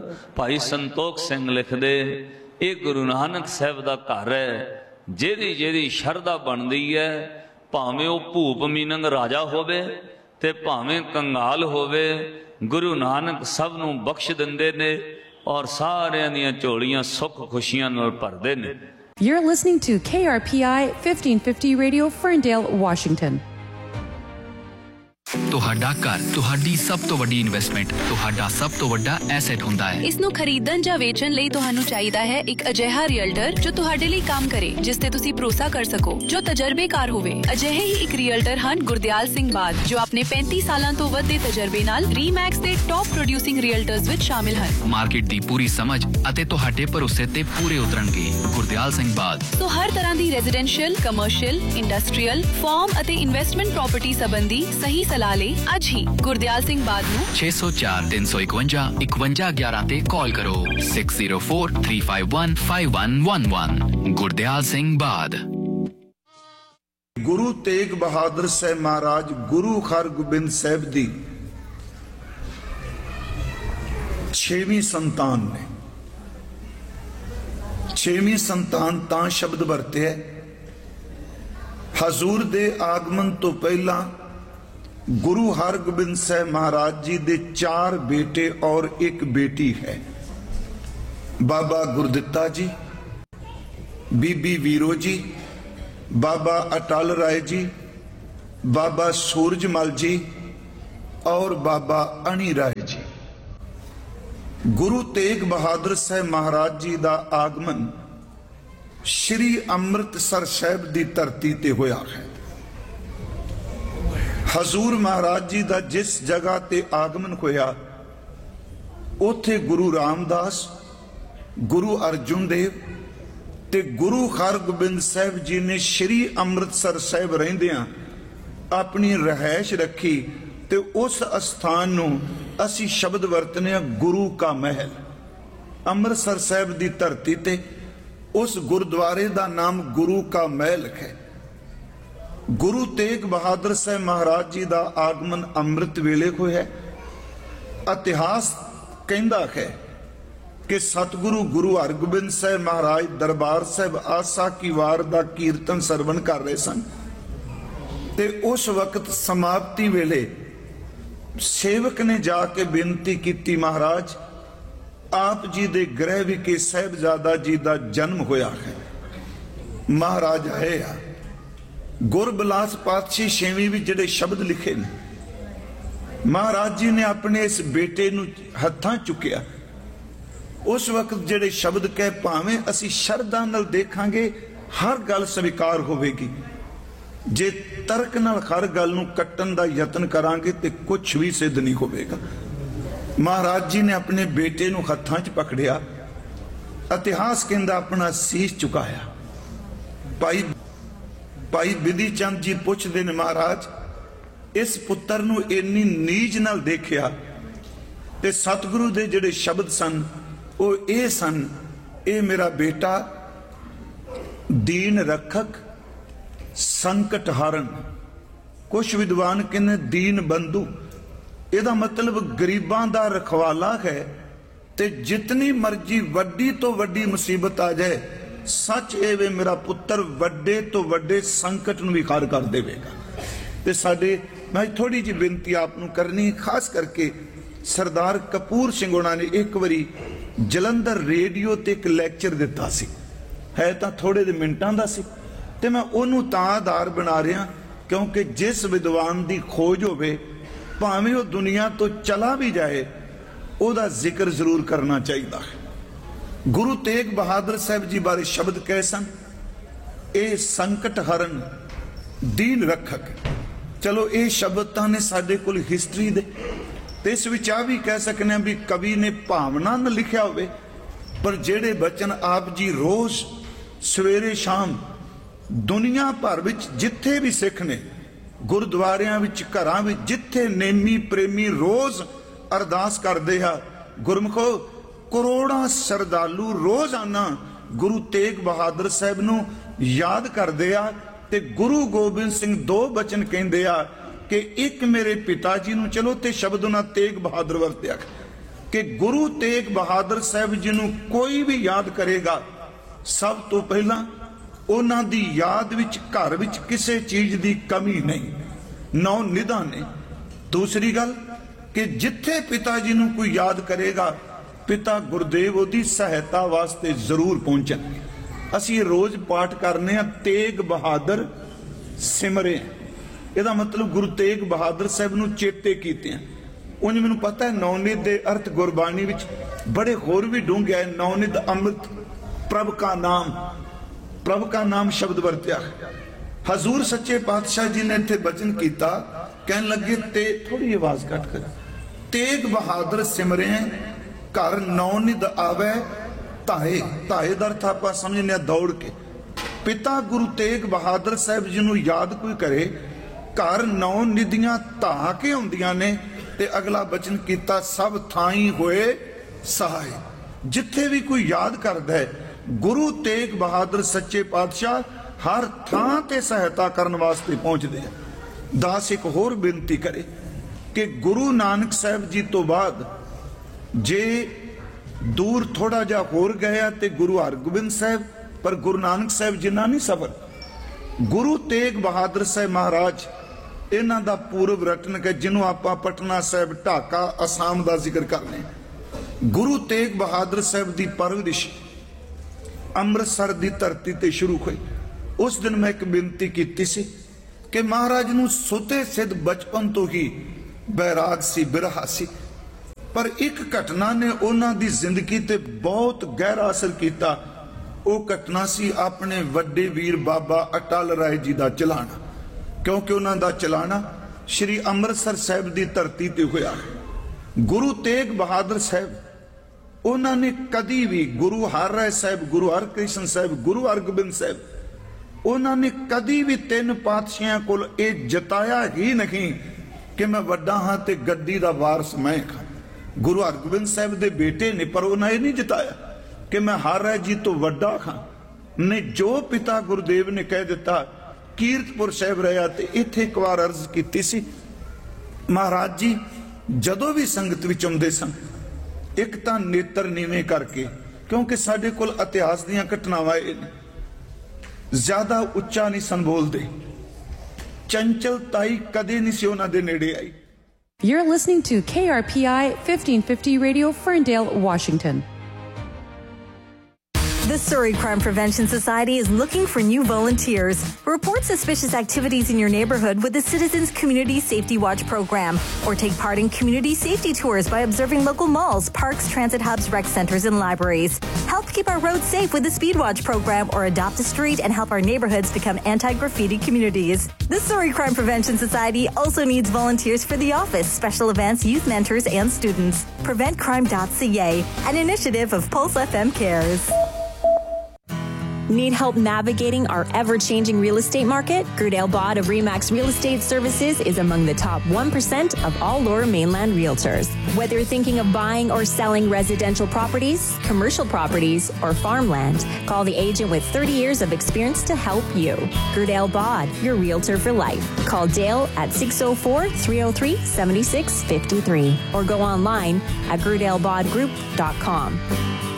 भाई संतोख सिंह लिखदे ये गुरु नानक साहब दा घर है, जेदी जेदी शरधा बनदी है, भावें वो भूप मीनंग राजा होवे ते भावें कंगाल होवे, गुरु नानक सब नूं बख्श दिंदे ने और सारियां दियां झोलियां सुख खुशियां नाल भरदे ने। You're listening to KRPI 1550 Radio, Ferndale, Washington. ਤੁਹਾਡਾ ਘਰ ਤੁਹਾਡੀ ਸਭ ਤੋਂ ਵੱਡੀ ਇਨਵੈਸਟਮੈਂਟ, ਤੁਹਾਡਾ ਸਭ ਤੋਂ ਵੱਡਾ ਐਸੈਟ ਹੁੰਦਾ ਹੈ। ਇਸ ਨੂੰ ਖਰੀਦਣ ਜਾਂ ਵੇਚਣ ਲਈ ਤੁਹਾਨੂੰ ਚਾਹੀਦਾ ਹੈ ਇੱਕ ਅਜਿਹਾ ਰੀਅਲਟਰ ਜੋ ਤੁਹਾਡੇ ਲਈ ਕੰਮ ਕਰੇ, ਜਿਸ ਤੇ ਤੁਸੀਂ ਭਰੋਸਾ ਕਰ ਸਕੋ, ਜੋ ਤਜਰਬੇਕਾਰ ਹੋਵੇ। ਅਜਿਹੇ ਹੀ ਇੱਕ ਰੀਅਲਟਰ ਹਨ ਗੁਰਦਿਆਲ ਸਿੰਘ ਬਾਦ, ਜੋ ਆਪਣੇ 35 ਸਾਲਾਂ ਤੋਂ ਵੱਧ ਦੇ ਤਜਰਬੇ ਨਾਲ ਰੀਮੈਕਸ ਦੇ ਟੌਪ ਪ੍ਰੋਡਿਊਸਿੰਗ ਰੀਅਲਟਰਸ ਵਿੱਚ ਸ਼ਾਮਿਲ ਹਨ। ਮਾਰਕੀਟ ਦੀ ਪੂਰੀ ਸਮਝ ਅਤੇ ਤੁਹਾਡੇ ਭਰੋਸੇ ਤੇ ਪੂਰੇ ਉਤਰਨਗੇ ਗੁਰਦਿਆਲ ਸਿੰਘ ਬਾਦ। ਸੋ ਹਰ ਤਰ੍ਹਾਂ ਦੀ ਰੈਜ਼ੀਡੈਂਸ਼ੀਅਲ, ਕਮਰਸ਼ੀਅਲ, ਇੰਡਸਟਰੀਅਲ, ਫਾਰਮ ਅਤੇ ਇਨਵੈਸਟਮੈਂਟ ਪ੍ਰਾਪਰਟੀ ਸੰਬੰਧੀ ਸਹੀ ਸਲਾਹ ਲਈ ਅੱਜ ਹੀ ਗੁਰਦਿਆਲ ਸਿੰਘ ਬਾਦ ਨੂੰ 604 351 5111 ਤੇ ਕਾਲ ਕਰੋ। 604 351 5111 ਗੁਰਦਿਆਲ ਸਿੰਘ ਬਾਦ। ਗੁਰੂ ਤੇਗ ਬਹਾਦਰ ਸਾਹਿਬ ਮਹਾਰਾਜ ਗੁਰੂ ਹਰਗੋਬਿੰਦ ਸਾਹਿਬ ਦੀ 6ਵੀਂ ਸੰਤਾਨ ਨੇ। 6ਵੀਂ ਸੰਤਾਨ ਤਾਂ ਸ਼ਬਦ ਵਰਤਿਆ ਹਜ਼ੂਰ ਦੇ ਆਗਮਨ ਤੋਂ ਪਹਿਲਾਂ गुरु हरगोबिंद साहब महाराज जी दे 4 बेटे और 1 बेटी है। बाबा गुरदित्ता जी, बीबी वीरो जी, बाबा अटल राय जी, बाबा सूरजमल जी और बाबा अणी राय जी। गुरु तेग बहादुर साहब महाराज जी का आगमन श्री अमृतसर साहब की धरती ते होया है। हजूर महाराज जी का जिस जगह ते आगमन होया उथे गुरु रामदास, गुरु अर्जुन देव ते गुरु हरगोबिंद साहब जी ने श्री अमृतसर साहब रहिंदियां अपनी रहायश रखी ते उस स्थान नूं असी शब्द वरतने गुरु का महल। अमृतसर साहब की धरती ते उस गुरुद्वारे का नाम गुरु का महल है। गुरु तेग बहादुर साहब महाराज जी का आगमन अमृत वेले को है। इतिहास कहता है कि सतगुरु गुरु हरगोबिंद साहब महाराज दरबार साहब आसा की वार का कीर्तन सरवण कर रहे सन ते उस वक्त समाप्ति वेले सेवक ने जाके बेनती की, महाराज आप जी दे गृह विखे साहिबजादा जी का जन्म होया है। महाराज आए आ गुरबिलास पातशाही 6वीं भी जिहड़े शब्द लिखे ने, महाराज जी ने अपने इस बेटे नूं हत्थां चुकिया। उस वक्त जिहड़े शब्द कहे भावें असी शरधा नाल देखांगे हर गल स्वीकार होवेगी, जे तर्क नाल हर गल नूं कट्टण दा यतन करांगे ते कुछ भी सिद्ध नहीं होवेगा। महाराज जी ने अपने बेटे नूं हत्थां च पकड़िया, इतिहास कहंदा अपना सीस चुकाया। भाई बिधि चंद जी पुछदे ने, महाराज इस पुत्र नूं इन्नी नीज नाल देखिया ते सतगुरु दे जिहड़े शब्द सन वो ये सन, ये मेरा बेटा दीन रखक संकट हारन। कुछ विद्वान कहने दीन बंधु, ਇਹਦਾ मतलब गरीबां दा रखवाला है ते जितनी मर्जी वड्डी तो वड्डी मुसीबत आ जाए, सच ए वे मेरा पुत्र वड्डे तो वड्डे संकट नूं भी खार कर देवेगा। ते साडे मैं थोड़ी जी बेनती आप नूं करनी, खास करके सरदार कपूर सिंह होना ने एक बारी जलंधर रेडियो ते एक लैक्चर दिता सी, है तां थोड़े दे मिनटां दा सी ते मैं ओनूं तां आधार बना रिहा क्योंकि जिस विद्वान दी खोज होवे भावें वो दुनिया तो चला भी जाए ओदा जिक्र जरूर करना चाहिए है। गुरु तेग बहादुर साहब जी बारे शब्द कहे सन, ए संकट हरन दीन रखक। चलो ये शब्द ने साडे कोल हिस्टरी दे ते इस विच आ भी कह सकने भी कवि ने भावना न लिखिया होवे, पर जेड़े बचन आप जी रोज सवेरे शाम दुनिया भर विच जिथे भी सिख ने गुरुद्वारियां विच घरां विच जिथे नेमी प्रेमी रोज अरदास करदे आ, गुरमुखो करोड़ां श्रद्धालु रोजाना गुरु तेग बहादुर साहब नूं याद करदे आ ते गुरु गोबिंद सिंह 2 बचन कहंदे आ कि एक मेरे पिता जी नूं, चलो ते शब्द उन्हां तेग बहादुर वरतिया कि गुरु तेग बहादुर साहब जी नूं कोई भी याद करेगा, सब तो पहला उन्हां दी याद विच घर विच किसी चीज दी कमी नहीं, नौ निधा ने। दूसरी गल कि जिथे पिता जी नूं कोई याद करेगा, पिता गुरदेव उहदी सहायता वास्ते जरूर पहुंचणगे। असीं रोज पाठ करने आ तेग बहादुर सिमरे, ਇਹਦਾ मतलब गुरु तेग बहादुर साहब नूं चेते कीते हैं। उंज मैनूं पता है नौनिध दे अर्थ गुरबाणी विच बड़े होर भी डूंघे है। नौनिध अमृत प्रभ का नाम शब्द वरत्या। हजूर सच्चे पातशाह जी ने इत्थे बचन कीता, कहन लगे ते थोड़ी आवाज घट कर, तेग बहादुर सिमरे घर नौनिध आवे धाए। धाए दा अर्थ आपां समझने दौड़ के। पिता गुरु तेग बहादुर साहब जी नूं याद कोई करे, घर नौ निधियां धा के आउंदियां ने। ते अगला बचन कीता, सब थाई होए सहाय। जिथे भी कोई याद करदा है, गुरु तेग बहादुर सच्चे पातशाह हर थां ते सहायता करन वास्ते पहुंचदे हैं। दास एक होर बेनती करे कि गुरु नानक साहब जी तो बाद जे दूर थोड़ा जा होर गया ते गुरु हरगोबिंद साहब, पर गुरु नानक साहब जिन्ना नहीं सफर। गुरु तेग बहादुर साहब महाराज इन्हां दा पूर्व रटन के जिन्हों आपां पटना साहब, ढाका, असम का जिक्र करने। गुरु तेग बहादुर साहब की परवरिश अमृतसर की धरती ते शुरू हुई। उस दिन मैं एक बेनती की सी कि महाराज नूं सुते सिद्ध बचपन तो ही बैराग सी, बिरहा सी, पर एक घटना ने उन्हां दी जिंदगी ते बहुत गहरा असर किया। वो घटना सी अपने वड्डे वीर बाबा अटल राय जी का चलाना, क्योंकि उन्हां दा चलाना श्री अमृतसर साहब की धरती ते होया। गुरु तेग बहादुर साहब उन्होंने कदी भी गुरु हर राय साहब, गुरु हरकृष्ण साहब, गुरु हरगोबिंद साहब, उन्होंने कदी भी तीन पातशाहियां कोल यह जताया ही नहीं कि मैं वड्डा हाँ ते गद्दी दा वारस मैं खां। गुरु हरगोबिंद साहब दे बेटे ने, पर उन्हें यह नहीं जताया कि मैं हर राय जी तो वड्डा खां। ने जो पिता गुरुदेव ने कह दिता, कीरतपुर साहब रहा ते इत्थे एक बार अर्ज की सी, महाराज जी जदों भी संगत विच आउंदे सन, एक तां नेत्र नीवें करके, क्योंकि साडे कोल इतिहास दीयां घटनावां ज्यादा उच्चा नहीं सन बोलदे, चंचलताई कदे नहीं सी उन्हां दे नेड़े आई। You're listening to KRPI 1550 Radio, Ferndale, Washington. The Surrey Crime Prevention Society is looking for new volunteers. Report suspicious activities in your neighborhood with the Citizens Community Safety Watch program, or take part in community safety tours by observing local malls, parks, transit hubs, rec centers, and libraries. Help keep our roads safe with the Speed Watch program, or adopt a street and help our neighborhoods become anti-graffiti communities. The Surrey Crime Prevention Society also needs volunteers for the office, special events, youth mentors, and students. PreventCrime.ca, an initiative of Pulse FM Cares. Need help navigating our ever-changing real estate market? Gerdale Bod of Remax Real Estate Services is among the top 1% of all Lower Mainland realtors. Whether you're thinking of buying or selling residential properties, commercial properties, or farmland, call the agent with 30 years of experience to help you. Gerdale Bod, your realtor for life. Call Dale at 604-303-7653 or go online at gerdalebodgroup.com.